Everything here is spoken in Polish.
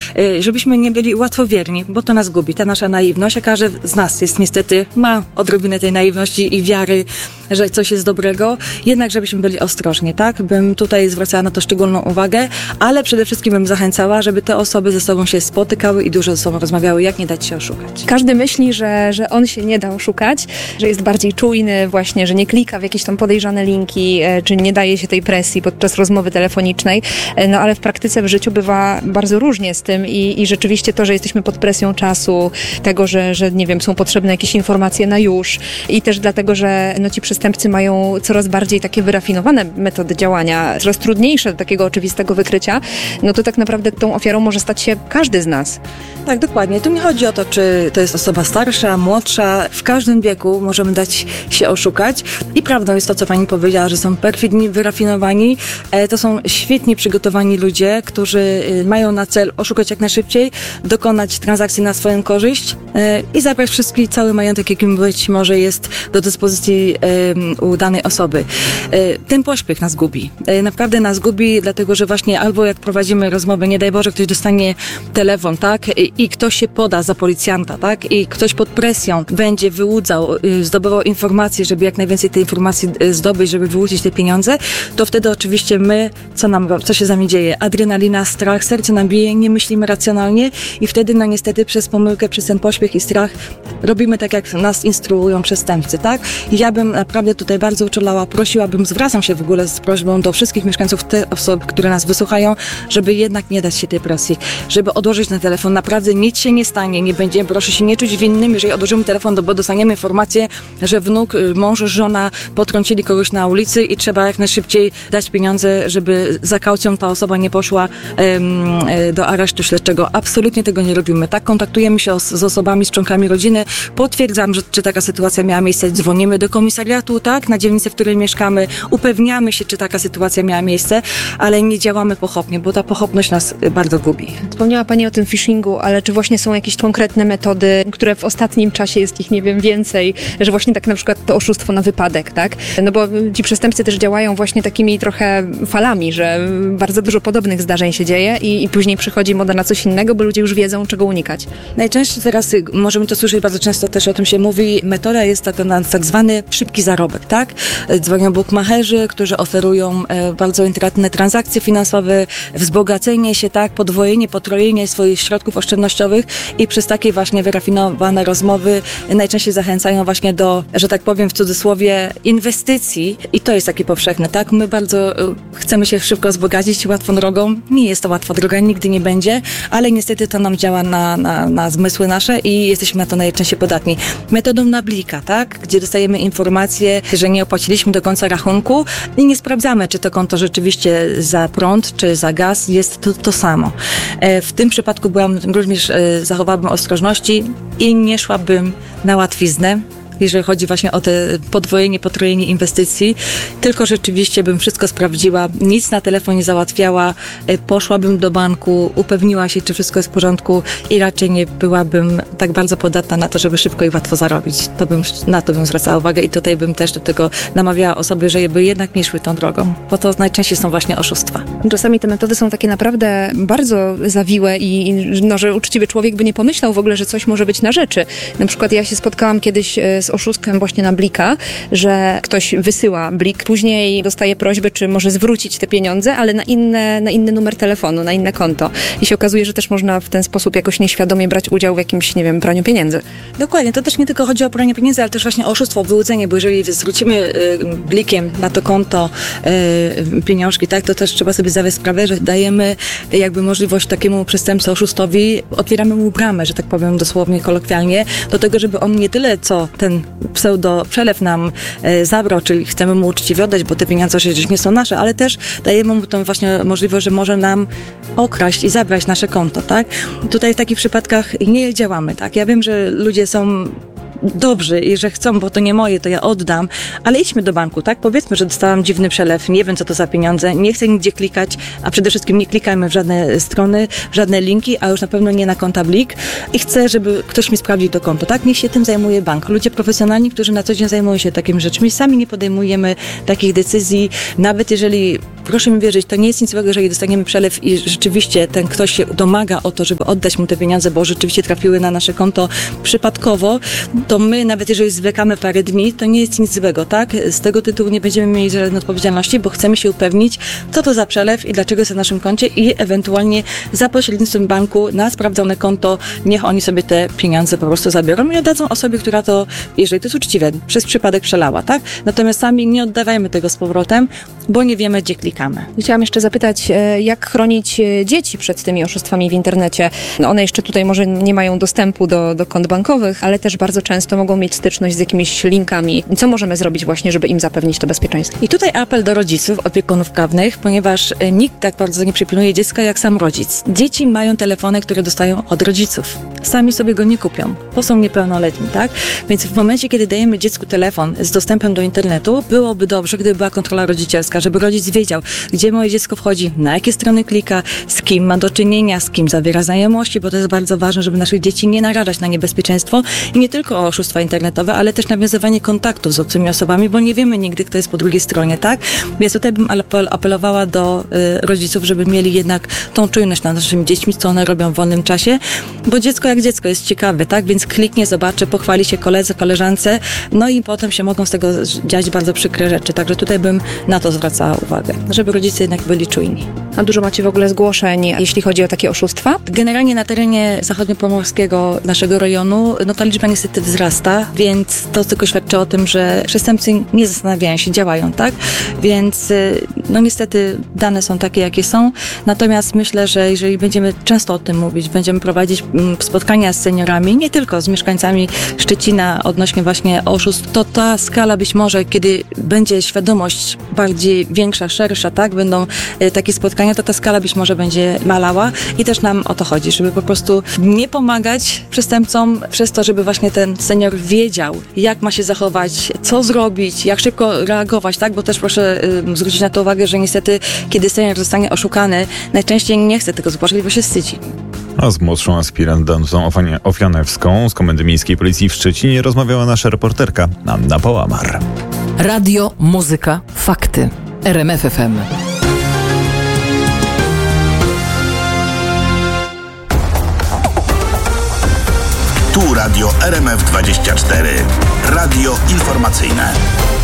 żebyśmy nie byli łatwowierni, bo to nas gubi, ta nasza naiwność, a każdy z nas jest niestety, ma odrobinę tej naiwności i wiary, że coś jest dobrego, jednak żebyśmy byli ostrożni, tak? Bym tutaj zwracała na to szczególną uwagę, ale przede wszystkim bym zachęcała, żeby te osoby ze sobą się spotykały i dużo ze sobą rozmawiały, jak nie dać się oszukać. Każdy myśli, że on się nie da oszukać, że jest bardziej czujny właśnie, że nie klika w jakieś tam podejrzane linki, czy nie daje się tej presji podczas rozmowy telefonicznej, no ale w praktyce w życiu bywa bardzo różnie z tym i rzeczywiście to, że jesteśmy pod presją czasu, tego, że nie wiem, są potrzebne jakieś informacje na już i też dlatego, że no ci przestępcy mają coraz bardziej takie wyrafinowane metody działania, coraz trudniejsze do takiego oczywistego wykrycia, no to tak naprawdę tą ofiarą może stać się każdy z nas. Tak, dokładnie. Tu nie chodzi o to, czy to jest osoba starsza, młodsza. W każdym wieku możemy dać się oszukać. I prawdą jest to, co pani powiedziała, że są perfidni, wyrafinowani. To są świetnie przygotowani ludzie, którzy mają na cel oszukać jak najszybciej, dokonać transakcji na swoją korzyść i zabrać wszystki, cały majątek, jakim być może jest do dyspozycji u danej osoby. Ten pośpiech nas gubi. Naprawdę nas gubi, dlatego że właśnie albo jak prowadzimy rozmowę, nie daj Boże, ktoś dostanie telefon, tak? I ktoś się poda za policjanta, tak? I ktoś pod presją będzie wyłudzał, zdobywał informacje, żeby jak najwięcej tej informacji zdobyć, żeby wyłudzić te pieniądze, to wtedy oczywiście my, co się z nami dzieje? Adrenalina, strach, serce nam bije, nie myślimy racjonalnie i wtedy, no niestety, przez pomyłkę, przez ten pośpiech i strach robimy tak, jak nas instruują przestępcy, tak? I ja bym naprawdę tutaj bardzo uczulała, prosiłabym, zwracam się w ogóle z prośbą do wszystkich mieszkańców, te osoby, które nas wysłuchają, żeby jednak nie dać się tej presji, żeby odłożyć na telefon. Naprawdę nic się nie stanie, nie będziemy, proszę się nie czuć winnym, jeżeli odłożymy telefon, bo dostaniemy informację, że wnuk, mąż, żona potrącili kogoś na ulicy i trzeba jak najszybciej dać pieniądze, żeby za kaucją ta osoba nie poszła do aresztu śledczego. Absolutnie tego nie robimy. Tak, kontaktujemy się z osobami, z członkami rodziny, potwierdzam, że czy taka sytuacja miała miejsce, dzwonimy do komisariatu, tak, na dzielnicę, w której mieszkamy, upewniamy się, czy taka sytuacja miała miejsce, ale nie działamy pochopnie, bo ta pochopność nas bardzo gubi. Wspomniała pani o tym phishingu, ale czy właśnie są jakieś konkretne metody, które w ostatnim czasie jest ich, nie wiem, więcej, że właśnie tak na przykład to oszustwo na wypadek, tak? No bo ci przestępcy też działają właśnie takimi trochę falami, że bardzo dużo podobnych zdarzeń się dzieje i później przychodzi moda na coś innego, bo ludzie już wiedzą, czego unikać. Najczęściej teraz, możemy to słyszeć, bardzo często też o tym się mówi, metoda jest taka na tak zwany szybki zarobek, tak? Dzwonią bukmacherzy, którzy oferują bardzo intratne transakcje finansowe, wzbogacenie się, tak? Podwojenie, potrojenie swoich środków oszczędnościowych i przez takie właśnie wyrafinowane rozmowy najczęściej zachęcają właśnie do, że tak powiem w cudzysłowie, inwestycji i to jest takie powszechne, tak? My bardzo chcemy się szybko wzbogacić łatwą drogą. Nie jest to łatwa droga, nigdy nie będzie, ale niestety to nam działa na zmysły nasze i jesteśmy na to najczęściej podatni. Metodą na blika, tak? Gdzie dostajemy informację, że nie opłaciliśmy do końca rachunku i nie sprawdzamy, czy to konto rzeczywiście za prąd, czy za gaz jest to samo. W tym przypadku również zachowałabym ostrożności i nie szłabym na łatwiznę, jeżeli chodzi właśnie o te podwojenie, potrojenie inwestycji, tylko rzeczywiście bym wszystko sprawdziła, nic na telefon nie załatwiała, poszłabym do banku, upewniła się, czy wszystko jest w porządku i raczej nie byłabym tak bardzo podatna na to, żeby szybko i łatwo zarobić. Na to bym zwracała uwagę i tutaj bym też do tego namawiała osoby, żeby jednak nie szły tą drogą, bo to najczęściej są właśnie oszustwa. Czasami te metody są takie naprawdę bardzo zawiłe i no, że uczciwy człowiek by nie pomyślał w ogóle, że coś może być na rzeczy. Na przykład ja się spotkałam kiedyś z oszustwem właśnie na blika, że ktoś wysyła blik, później dostaje prośbę, czy może zwrócić te pieniądze, ale na inny numer telefonu, na inne konto. I się okazuje, że też można w ten sposób jakoś nieświadomie brać udział w jakimś, nie wiem, praniu pieniędzy. Dokładnie, to też nie tylko chodzi o pranie pieniędzy, ale też właśnie o oszustwo, wyłudzenie, bo jeżeli zwrócimy blikiem na to konto pieniążki, tak, to też trzeba sobie zdawać sprawę, że dajemy jakby możliwość takiemu przestępcy, oszustowi, otwieramy mu bramę, że tak powiem dosłownie, kolokwialnie, do tego, żeby on nie tyle, co ten przelew nam zabrał, czyli chcemy mu uczciwie oddać, bo te pieniądze oczywiście nie są nasze, ale też dajemy mu tą właśnie możliwość, że może nam okraść i zabrać nasze konto, tak? Tutaj w takich przypadkach nie działamy, tak? Ja wiem, że ludzie są dobrzy i że chcą, bo to nie moje, to ja oddam, ale idźmy do banku, tak? Powiedzmy, że dostałam dziwny przelew, nie wiem, co to za pieniądze, nie chcę nigdzie klikać, a przede wszystkim nie klikajmy w żadne strony, w żadne linki, a już na pewno nie na konta Blik i chcę, żeby ktoś mi sprawdził to konto, tak? Niech się tym zajmuje bank. Ludzie profesjonalni, którzy na co dzień zajmują się takimi rzeczami, sami nie podejmujemy takich decyzji, nawet jeżeli, proszę mi wierzyć, to nie jest nic złego, jeżeli dostaniemy przelew i rzeczywiście ten ktoś się domaga o to, żeby oddać mu te pieniądze, bo rzeczywiście trafiły na nasze konto przypadkowo, to my, nawet jeżeli zwlekamy parę dni, to nie jest nic złego, tak? Z tego tytułu nie będziemy mieli żadnej odpowiedzialności, bo chcemy się upewnić, co to za przelew i dlaczego jest na naszym koncie i ewentualnie za pośrednictwem banku na sprawdzone konto, niech oni sobie te pieniądze po prostu zabiorą i oddadzą osobie, która to, jeżeli to jest uczciwe, przez przypadek przelała, tak? Natomiast sami nie oddawajmy tego z powrotem, bo nie wiemy, gdzie klikamy. Chciałam jeszcze zapytać, jak chronić dzieci przed tymi oszustwami w internecie? No one jeszcze tutaj może nie mają dostępu do kont bankowych, ale też bardzo często mogą mieć styczność z jakimiś linkami. Co możemy zrobić właśnie, żeby im zapewnić to bezpieczeństwo? I tutaj apel do rodziców, opiekunów prawnych, ponieważ nikt tak bardzo nie przypilnuje dziecka jak sam rodzic. Dzieci mają telefony, które dostają od rodziców. Sami sobie go nie kupią, bo są niepełnoletni, tak? Więc w momencie, kiedy dajemy dziecku telefon z dostępem do internetu, byłoby dobrze, gdyby była kontrola rodzicielska, żeby rodzic wiedział, gdzie moje dziecko wchodzi, na jakie strony klika, z kim ma do czynienia, z kim zawiera znajomości, bo to jest bardzo ważne, żeby naszych dzieci nie narażać na niebezpieczeństwo i nie tylko o oszustwa internetowe, ale też nawiązywanie kontaktów z obcymi osobami, bo nie wiemy nigdy, kto jest po drugiej stronie, tak? Więc tutaj bym apelowała do rodziców, żeby mieli jednak tą czujność nad naszymi dziećmi, co one robią w wolnym czasie, bo dziecko jak dziecko jest ciekawe, tak? Więc kliknie, zobaczy, pochwali się koledze, koleżance, no i potem się mogą z tego dziać bardzo przykre rzeczy. Także tutaj bym na to zwracała uwagę, żeby rodzice jednak byli czujni. A dużo macie w ogóle zgłoszeń, jeśli chodzi o takie oszustwa? Generalnie na terenie zachodniopomorskiego naszego rejonu, no ta liczba niestety wzrasta, więc to tylko świadczy o tym, że przestępcy nie zastanawiają się, działają, tak? Więc no niestety dane są takie, jakie są. Natomiast myślę, że jeżeli będziemy często o tym mówić, będziemy prowadzić spotkania z seniorami, nie tylko z mieszkańcami Szczecina odnośnie właśnie oszustw, to ta skala być może, kiedy będzie świadomość bardziej większa, szersza, tak? Będą takie spotkania, to ta skala być może będzie malała i też nam o to chodzi, żeby po prostu nie pomagać przestępcom przez to, żeby właśnie ten senior wiedział, jak ma się zachować, co zrobić, jak szybko reagować, tak? Bo też proszę zwrócić na to uwagę, że niestety, kiedy senior zostanie oszukany, najczęściej nie chce tego zgłaszać, bo się wstydzi. A z młodszą aspirantką Ofianewską z Komendy Miejskiej Policji w Szczecinie rozmawiała nasza reporterka Anna Połamar. Radio, muzyka, fakty. RMF FM. Tu Radio RMF 24. Radio informacyjne.